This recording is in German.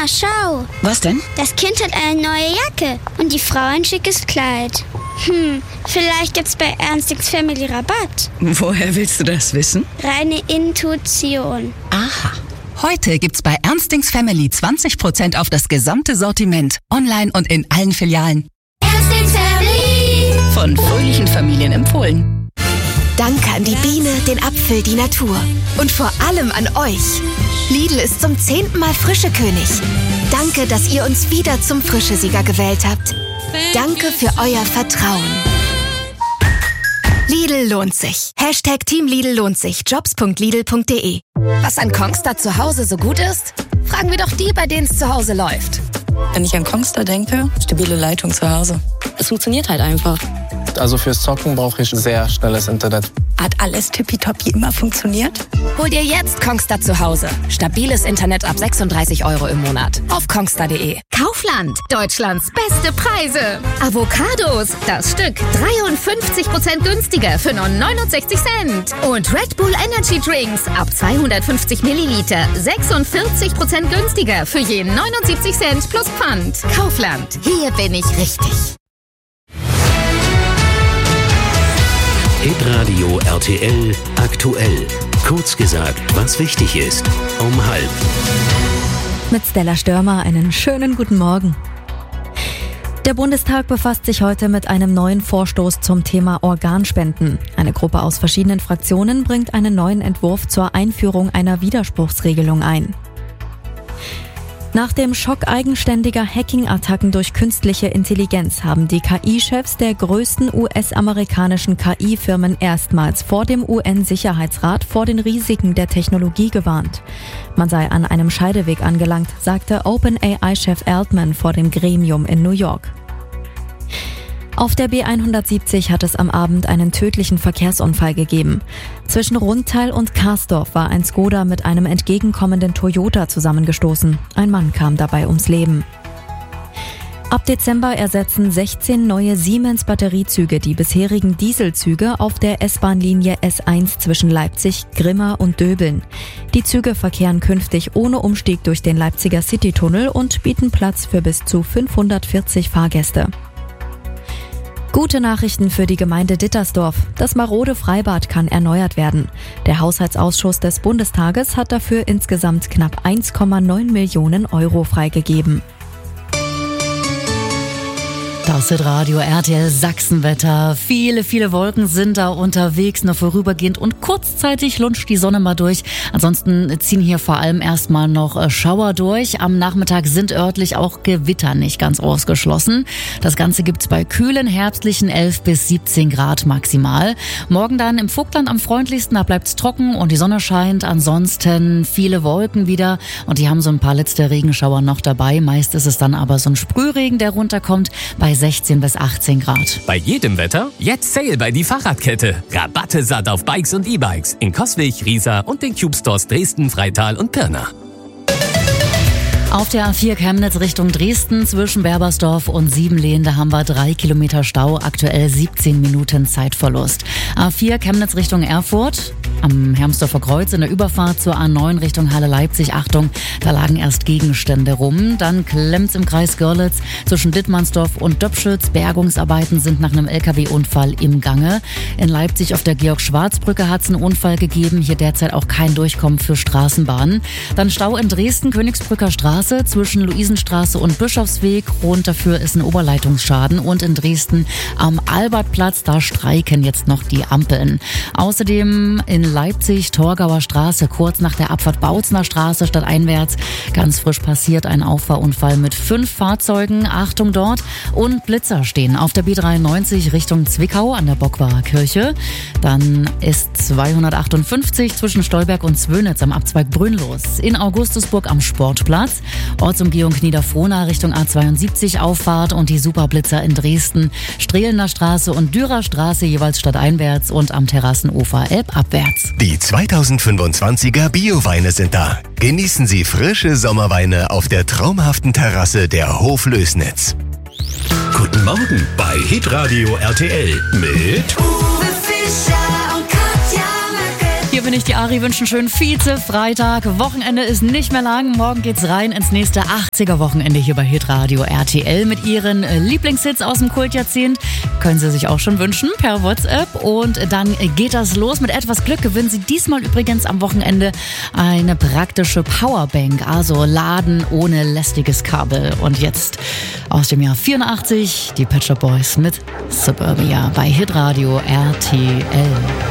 Mama, schau. Was denn? Das Kind hat eine neue Jacke und die Frau ein schickes Kleid. Vielleicht gibt's bei Ernstings Family Rabatt. Woher willst du das wissen? Reine Intuition. Aha. Heute gibt's bei Ernstings Family 20% auf das gesamte Sortiment. Online und in allen Filialen. Ernstings Family. Von fröhlichen Familien empfohlen. Danke an die Biene, den Apfel, die Natur. Und vor allem an euch. Lidl ist zum 10. Mal Frischekönig. Danke, dass ihr uns wieder zum Frischesieger gewählt habt. Danke für euer Vertrauen. Lidl lohnt sich. Team Lidl lohnt sich. Jobs.lidl.de. Was an Kongstar zu Hause so gut ist? Fragen wir doch die, bei denen es zu Hause läuft. Wenn ich an Kongstar denke, stabile Leitung zu Hause. Es funktioniert halt einfach. Also fürs Zocken brauche ich sehr schnelles Internet. Hat alles tippitoppi immer funktioniert? Hol dir jetzt Kongstar zu Hause. Stabiles Internet ab 36 € im Monat. Auf kongstar.de. Kaufland, Deutschlands beste Preise. Avocados, das Stück 53% günstiger für nur 69 Cent. Und Red Bull Energy Drinks ab 250 Milliliter 46% günstiger für je 79 Cent plus Pfand. Kaufland, hier bin ich richtig. Hitradio RTL aktuell. Kurz gesagt, was wichtig ist. Um 12:30. Mit Stella Störmer einen schönen guten Morgen. Der Bundestag befasst sich heute mit einem neuen Vorstoß zum Thema Organspenden. Eine Gruppe aus verschiedenen Fraktionen bringt einen neuen Entwurf zur Einführung einer Widerspruchsregelung ein. Nach dem Schock eigenständiger Hacking-Attacken durch künstliche Intelligenz haben die KI-Chefs der größten US-amerikanischen KI-Firmen erstmals vor dem UN-Sicherheitsrat vor den Risiken der Technologie gewarnt. Man sei an einem Scheideweg angelangt, sagte OpenAI-Chef Altman vor dem Gremium in New York. Auf der B170 hat es am Abend einen tödlichen Verkehrsunfall gegeben. Zwischen Rundtal und Karsdorf war ein Skoda mit einem entgegenkommenden Toyota zusammengestoßen. Ein Mann kam dabei ums Leben. Ab Dezember ersetzen 16 neue Siemens-Batteriezüge die bisherigen Dieselzüge auf der S-Bahn-Linie S1 zwischen Leipzig, Grimma und Döbeln. Die Züge verkehren künftig ohne Umstieg durch den Leipziger Citytunnel und bieten Platz für bis zu 540 Fahrgäste. Gute Nachrichten für die Gemeinde Dittersdorf. Das marode Freibad kann erneuert werden. Der Haushaltsausschuss des Bundestages hat dafür insgesamt knapp 1,9 Millionen € freigegeben. Das ist Radio RTL Sachsenwetter. Viele Wolken sind da unterwegs, nur vorübergehend und kurzzeitig lunscht die Sonne mal durch. Ansonsten ziehen hier vor allem erstmal noch Schauer durch. Am Nachmittag sind örtlich auch Gewitter nicht ganz ausgeschlossen. Das Ganze gibt's bei kühlen, herbstlichen 11 bis 17 Grad maximal. Morgen dann im Vogtland am freundlichsten, da bleibt's trocken und die Sonne scheint. Ansonsten viele Wolken wieder und die haben so ein paar letzte Regenschauer noch dabei. Meist ist es dann aber so ein Sprühregen, der runterkommt bei 16 bis 18 Grad. Bei jedem Wetter jetzt Sale bei die Fahrradkette. Rabatte satt auf Bikes und E-Bikes in Coswig, Riesa und den Cube Stores Dresden, Freital und Pirna. Auf der A4 Chemnitz Richtung Dresden zwischen Berbersdorf und Siebenlehen, da haben wir 3 Kilometer Stau, aktuell 17 Minuten Zeitverlust. A4 Chemnitz Richtung Erfurt, am Hermsdorfer Kreuz in der Überfahrt zur A9 Richtung Halle Leipzig, Achtung, da lagen erst Gegenstände rum. Dann klemmt's im Kreis Görlitz zwischen Dittmannsdorf und Döpschütz. Bergungsarbeiten sind nach einem LKW-Unfall im Gange. In Leipzig auf der Georg-Schwarz-Brücke hat's einen Unfall gegeben, hier derzeit auch kein Durchkommen für Straßenbahnen. Dann Stau in Dresden, Königsbrücker Straße zwischen Luisenstraße und Bischofsweg. Grund dafür ist ein Oberleitungsschaden. Und in Dresden am Albertplatz, da streiken jetzt noch die Ampeln. Außerdem in Leipzig, Torgauer Straße, kurz nach der Abfahrt Bautzener Straße stadteinwärts. Ganz frisch passiert ein Auffahrunfall mit 5 Fahrzeugen. Achtung dort. Und Blitzer stehen auf der B93 Richtung Zwickau an der Bockwarer Kirche. Dann ist 258 zwischen Stolberg und Zwönitz am Abzweig Brünnlos. In Augustusburg am Sportplatz. Ortsumgehung Niederfrohna Richtung A72 Auffahrt und die Superblitzer in Dresden, Strehlener Straße und Dürer Straße jeweils stadteinwärts und am Terrassenufer elbabwärts. Die 2025er Bioweine sind da. Genießen Sie frische Sommerweine auf der traumhaften Terrasse der Hof Lößnitz. Guten Morgen bei Hitradio RTL mit Uwe Fischer und Katja Möcke. Hier hier bin ich, die Ari, wünschen schönen Vize-Freitag. Wochenende ist nicht mehr lang. Morgen geht's rein ins nächste 80er-Wochenende hier bei Hitradio RTL mit ihren Lieblingshits aus dem Kultjahrzehnt. Können Sie sich auch schon wünschen per WhatsApp. Und dann geht das los. Mit etwas Glück gewinnen Sie diesmal übrigens am Wochenende eine praktische Powerbank. Also laden ohne lästiges Kabel. Und jetzt aus dem Jahr 84 die Pet Shop Boys mit Suburbia bei Hitradio RTL.